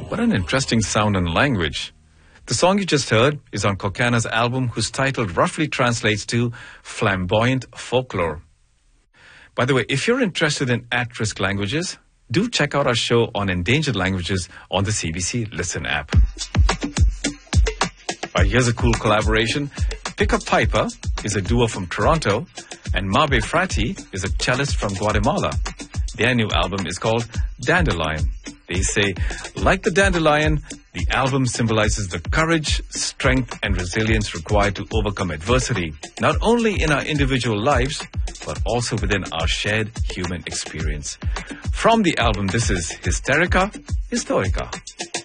What an interesting sound and language. The song you just heard is on Kokana's album, whose title roughly translates to Flamboyant Folklore. By the way, if you're interested in at-risk languages, do check out our show on endangered languages on the CBC Listen app. All right, here's a cool collaboration. Pick a Piper is a duo from Toronto, and Mabe Frati is a cellist from Guatemala. Their new album is called Dandelion. They say, like the dandelion, the album symbolizes the courage, strength, and resilience required to overcome adversity, not only in our individual lives, but also within our shared human experience. From the album, this is Hysterica Historica.